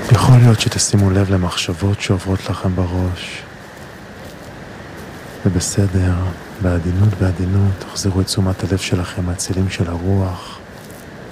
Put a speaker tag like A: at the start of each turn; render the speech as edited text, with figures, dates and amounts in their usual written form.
A: יכול להיות שתשימו לב למחשבות שעוברות לכם בראש. ובסדר, בעדינות, תחזירו את תשומת הלב שלכם מהצילים של הרוח.